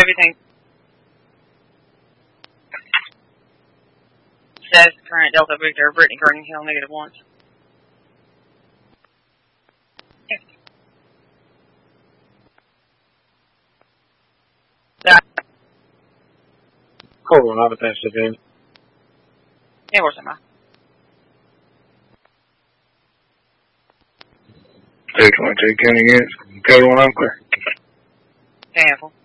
everything. Says current Delta Victor, Brittany Gurney Hill, -1. Yeah. Hold on, I'll pass it in. Yeah, where's my? 222 County units. Code 1, I'm clear. Apple.